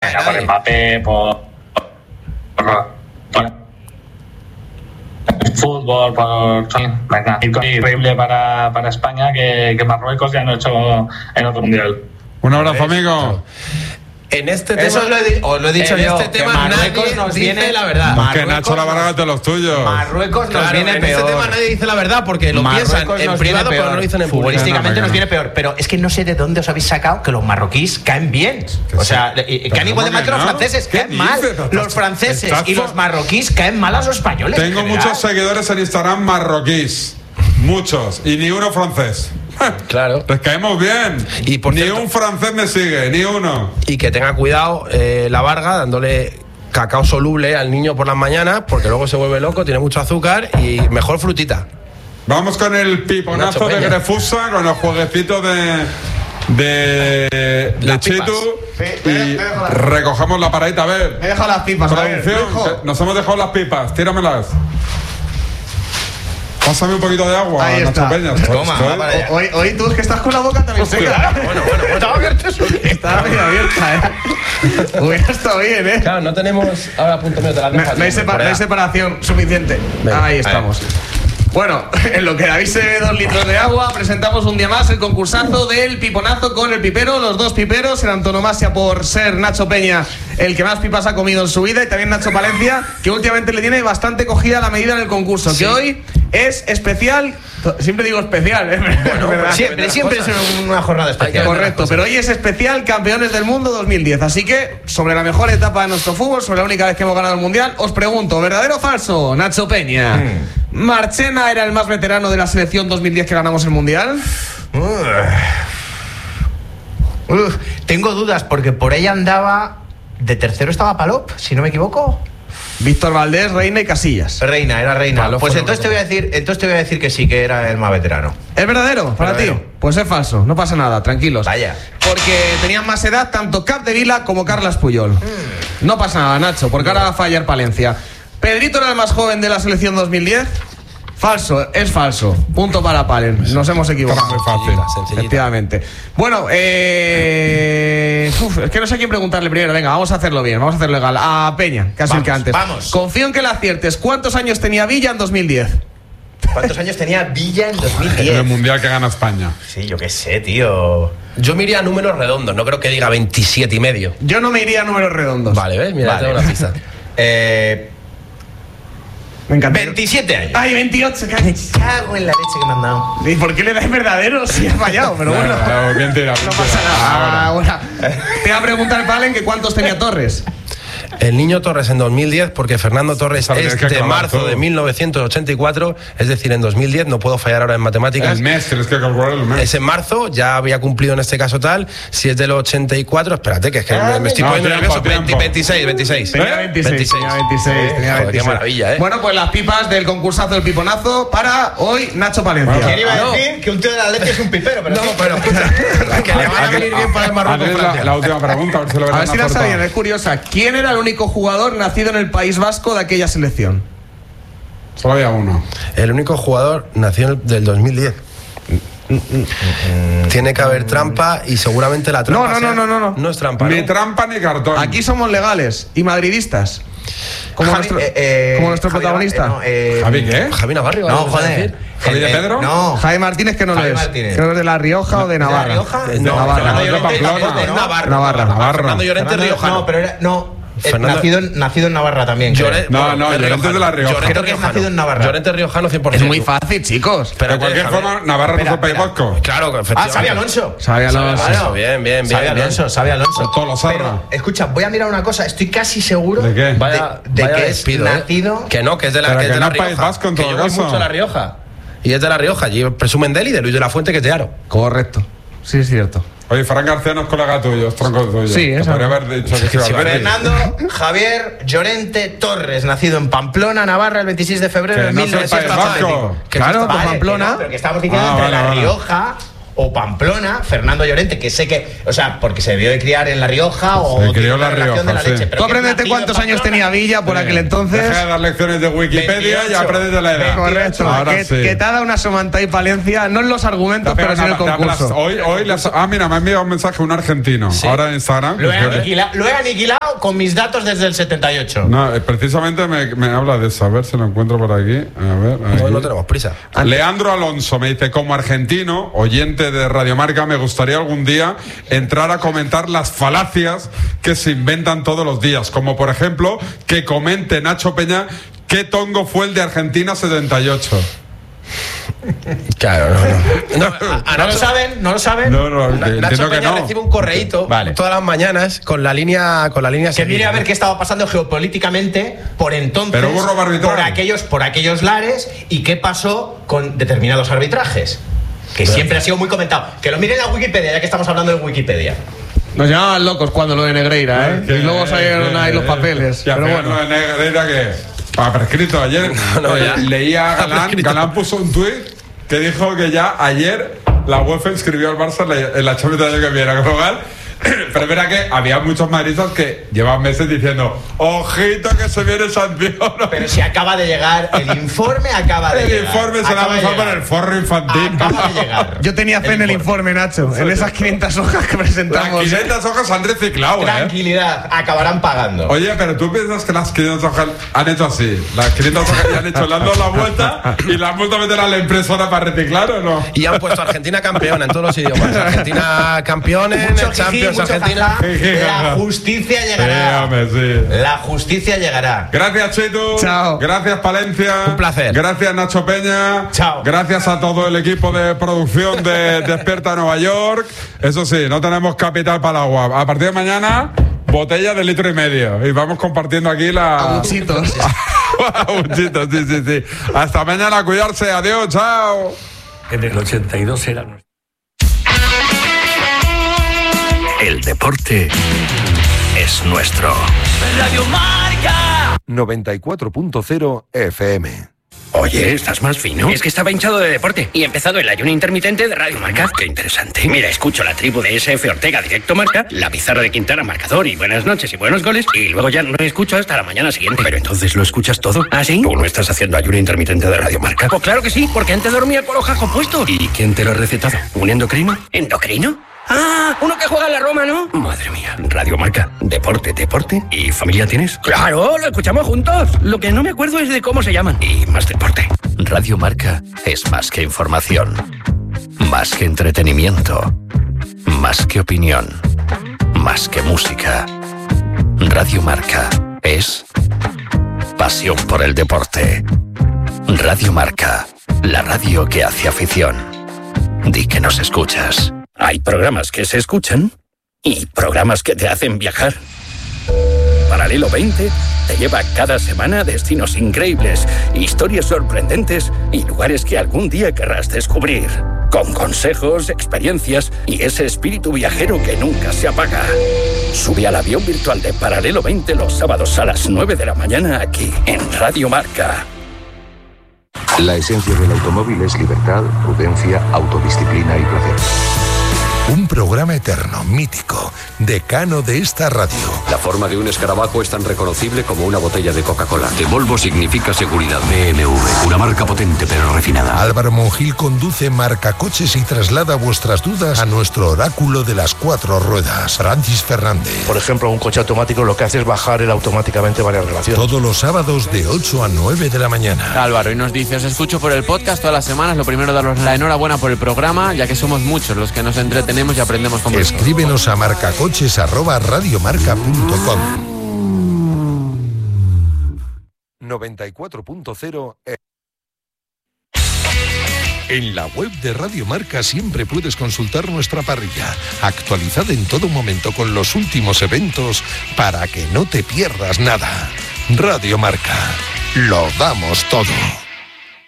por Mbappé, por el fútbol, venga, increíble para España que Marruecos ya no ha hecho en otro mundial. Un abrazo, amigo. En este tema, eso os lo he dicho yo, en este tema Marruecos nadie nos dice viene la verdad. Es que Nacho la Vargas de los tuyos. Marruecos nos viene en peor. este tema nadie dice la verdad porque lo Marruecos piensan en nos privado, viene pero no lo dicen en público. Futbolísticamente nos viene peor. Pero es que no sé de dónde os habéis sacado que los marroquíes caen bien. O sea, caen igual de mal que los franceses. Caen mal. Los franceses y los marroquíes caen mal a los españoles. Tengo muchos seguidores en Instagram marroquíes. Muchos. Y ni uno francés. Claro. Les caemos bien. Y por ni cierto, un francés me sigue, ni uno. Y que tenga cuidado la Varga dándole cacao soluble al niño por las mañanas, porque luego se vuelve loco, tiene mucho azúcar y mejor frutita. Vamos con el piponazo de Grefusa, con los jueguecitos de Chitu. Y recogemos la paradita. A ver. Me he dejado las pipas. Producción, nos hemos dejado las pipas. Tíramelas. Pásame un poquito de agua, Ahí Nacho está. Peña. Hoy tú es que estás con la boca también seca. Bueno. Estaba abierto eso. Estaba medio abierta, Hubiera estado bien, Claro, no tenemos ahora punto medio de la No hay separación suficiente. Venga, ahí estamos. Bueno, en lo que David se bebe 2 litros de agua, presentamos un día más el concursazo del piponazo con el pipero. Los dos piperos, en antonomasia por ser Nacho Peña el que más pipas ha comido en su vida, y también Nacho Palencia, que últimamente le tiene bastante cogida la medida en el concurso, que hoy es especial. Siempre digo especial, Bueno, siempre es una jornada especial. Correcto, pero hoy es especial Campeones del Mundo 2010. Así que, sobre la mejor etapa de nuestro fútbol, sobre la única vez que hemos ganado el Mundial, os pregunto, ¿verdadero o falso, Nacho Peña? ¿Marchena era el más veterano de la selección 2010 que ganamos el Mundial? Tengo dudas porque por ella andaba. De tercero estaba Palop, si no me equivoco. Víctor Valdés, Reina y Casillas. Era Reina. Palop Pues fue entonces te voy a decir que sí, que era el más veterano. ¿Es verdadero para ti? Pues es falso, no pasa nada, tranquilos. Vaya. Porque tenían más edad tanto Capdevila como Carles Puyol. No pasa nada, Nacho, porque ahora va a fallar Palencia. ¿Pedrito era el más joven de la selección 2010? Falso, es falso. Punto para Palen. Nos hemos equivocado. Muy fácil. Efectivamente. Bueno, es que no sé a quién preguntarle primero. Venga, vamos a hacerlo bien, vamos a hacerlo legal. A Peña, casi el que antes. Vamos. Confío en que la aciertes. ¿Cuántos años tenía Villa en 2010? ¿Cuántos años tenía Villa en 2010? En el mundial que gana España. Sí, yo qué sé, tío. Yo me iría a números redondos, no creo que diga 27 y medio. Yo no me iría a números redondos. Vale, ¿ves? Mira, Vale. tengo una pista. Me encanta. 27 años. Ay, 28. Me cago en la leche que me han dado. ¿Y por qué le dais verdadero si has fallado? Pero bueno. Claro, bien tirado. No pasa nada. Bueno. Te va a preguntar, Palen, que cuántos tenía Torres. El niño Torres en 2010, porque Fernando Torres Sabrías es que de acabar marzo todo. de 1984, es decir, en 2010, no puedo fallar ahora en matemáticas. El mes, tienes que calcular el mes. Es en marzo, ya había cumplido en este caso tal. Si es del 84, espérate, que es que me estoy no, poniendo tiempo, nervioso. tiempo. 26. Tenía 26. Tenía 26. Joder, qué maravilla, ¿eh? Bueno, pues las pipas del concursazo del piponazo para hoy, Nacho Palencia. Bueno, ¿Quién iba a No. decir que un tío de la leche es un pipero? Pero No, pero escucha, que le van a venir bien para el Marruecos. Haz la última pregunta, a ver si lo A ver verás si la más sabían, corta. es curiosa. ¿Quién era el único jugador nacido en el País Vasco de aquella selección? Solo había uno. El único jugador nació del 2010. Tiene que haber trampa y seguramente la trampa. No. No es trampa. Ni ¿no? trampa ni cartón. Aquí somos legales y madridistas. Como Javi, nuestro Javi, protagonista. ¿Javi qué? Javi Navarro. No, ¿vamos a joder. decir? ¿Javi de Pedro? No. Javi Martínez, que no lo Javi es. Martínez. Creo que es de La Rioja o de Navarra. ¿De La Rioja? De No, Navarra. Fernando de Llorente Pamplona, tampoco, es ¿no? Navarra. Fernando Llorente es riojano. No, pero era. No. Fernando- Nacido en Navarra también. Llorente- No, bueno, no, es Llorente es de La Rioja. Llorente Creo que es riojano. nacido en Navarra. Llorente riojano 100%. Es muy fácil, chicos. De cualquier forma, Navarra no es el País Vasco. Claro, efectivamente. Sabe Alonso. Sabe Alonso. Alonso, bien. Sabe Alonso. Pues todo lo sabe. Pero, escucha, voy a mirar una cosa. Estoy casi seguro ¿De qué? Vaya, de vaya que despido, es nacido. Que no, que es de la, Pero que es que de no la es País Rioja. Vasco en Que todo yo voy caso. mucho a La Rioja. Y es de La Rioja. Allí presumen de él y de Luis de la Fuente, que es de Aro. Correcto. Sí, es cierto. Oye, Fran García no es colega tuyo, es tronco tuyo. Sí, Te esa. podría haber dicho que se iba a ver. Fernando Javier Llorente Torres, nacido en Pamplona, Navarra, el 26 de febrero Que de no es el País 1985. Vasco. Claro, Vale, Pamplona. que no, pero que estamos diciendo Ah, entre vale, La vale. Rioja o Pamplona, Fernando Llorente, que sé que, o sea, porque se debió de criar en La Rioja o se crió en La relación Rioja, de la leche. Tú apréndete cuántos años tenía Villa por aquel entonces. Deja de dar lecciones de Wikipedia 28. Y aprendes de la edad. Correcto. Que te ha dado una somanta y Palencia, no en los argumentos, pero sí en el concurso. Mira, me ha enviado un mensaje un argentino, ahora en Instagram. Lo he aniquilado con mis datos desde el 78. No, precisamente me habla de eso, a ver si lo encuentro por aquí. A ver, aquí. No tenemos prisa. Leandro Alonso me dice, como argentino, oyente de Radio Marca, me gustaría algún día entrar a comentar las falacias que se inventan todos los días, como por ejemplo que comente Nacho Peña qué tongo fue el de Argentina 78. Claro, ¿No lo saben? Nacho Peña recibe un correíto todas las mañanas con la línea que mire a ver qué estaba pasando geopolíticamente por entonces. Pero hubo robo arbitral. por aquellos lares y qué pasó con determinados arbitrajes. Que siempre ha sido muy comentado. Que lo miren en la Wikipedia, ya que estamos hablando de Wikipedia. Nos llamaban locos cuando lo de Negreira, y luego salieron ahí los papeles. Pero bueno, lo de Negreira que... prescrito ayer. Leía a Galán puso un tuit que dijo que ya ayer la UEFA inscribió al Barça en la Champions del año que viene. Pero es verdad que había muchos madridistas que llevan meses diciendo, ojito que se viene sanción. Pero si acaba de llegar, el informe acaba de llegar. El informe se la vamos a poner el forro infantil. Acaba de llegar. Yo tenía fe en el informe, Nacho, en esas 500 hojas que presentamos. Las 500 hojas se han reciclado, Tranquilidad, acabarán pagando. Oye, pero tú piensas que las 500 hojas han hecho así. Las 500 hojas ya han hecho, le han dado la vuelta y la han vuelto a meter a la impresora para reciclar, ¿o no? Y han puesto Argentina campeona en todos los idiomas. Argentina campeona en el Champions. Argentina. La justicia llegará. La justicia llegará. Gracias, Chitu. Chao. Gracias, Palencia. Un placer. Gracias, Nacho Peña. Chao. Gracias a todo el equipo de producción de Despierta Nueva York. Eso sí, no tenemos capital para el agua. A partir de mañana, botella de 1,5 litros. Y vamos compartiendo aquí abuchitos. Abuchitos, sí. Hasta mañana, cuidarse. Adiós, chao. En el 82 era nuestro. El deporte es nuestro. Radio Marca 94.0 FM. Oye, ¿estás más fino? Es que estaba hinchado de deporte y he empezado el ayuno intermitente de Radio Marca. Qué interesante. Mira, escucho la tribu de SF Ortega Directo Marca, la pizarra de Quintana Marcador y buenas noches y buenos goles, y luego ya no escucho hasta la mañana siguiente. Pero entonces lo escuchas todo. ¿Ah, sí? ¿Tú no estás haciendo ayuno intermitente de Radio Marca? Pues claro que sí, porque antes dormía con los jajos puestos. ¿Y quién te lo ha recetado? ¿Un endocrino? ¿Endocrino? Ah, uno que juega en la Roma, ¿no? Madre mía. Radio Marca, deporte. ¿Y familia tienes? Claro, lo escuchamos juntos. Lo que no me acuerdo es de cómo se llaman. Y más deporte. Radio Marca es más que información, más que entretenimiento, más que opinión, más que música. Radio Marca es pasión por el deporte. Radio Marca, la radio que hace afición. Di que nos escuchas. Hay programas que se escuchan y programas que te hacen viajar. Paralelo 20 te lleva cada semana a destinos increíbles, historias sorprendentes y lugares que algún día querrás descubrir. Con consejos, experiencias y ese espíritu viajero que nunca se apaga. Sube al avión virtual de Paralelo 20 los sábados a las 9 de la mañana aquí en Radio Marca. La esencia del automóvil es libertad, prudencia, autodisciplina y placer. Un programa eterno, mítico, decano de esta radio. La forma de un escarabajo es tan reconocible como una botella de Coca-Cola. De Volvo significa seguridad. BMW, una marca potente pero refinada. Álvaro Monjil conduce Marcacoches y traslada vuestras dudas a nuestro oráculo de las 4 ruedas, Francis Fernández. Por ejemplo, un coche automático lo que hace es bajar él automáticamente varias relaciones. Todos los sábados de 8 a 9 de la mañana. Álvaro, y nos dice, os escucho por el podcast todas las semanas. Lo primero, daros la enhorabuena por el programa, ya que somos muchos los que nos entretenemos y aprendemos con vosotros. Escríbenos a marcacoches@radiomarca.com. 94.0. En la web de Radio Marca siempre puedes consultar nuestra parrilla, actualizada en todo momento con los últimos eventos para que no te pierdas nada. Radio Marca, lo damos todo.